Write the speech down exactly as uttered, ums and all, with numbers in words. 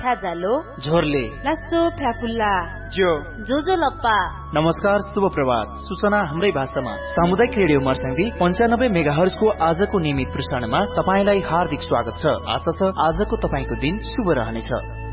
छ्याजालो झोरले लासो फ्याफुल्ला जो जोजो लप्पा। नमस्कार, शुभ प्रभात। सूचना हाम्रै भाषामा सामुदायिक रेडियो मर्स्याङ्दी पञ्चानब्बे मेगाहर्जको आजको नियमित प्रसारणमा तपाईलाई हार्दिक स्वागत छ। आशा छ आजको तपाईको दिन शुभ रहनेछ।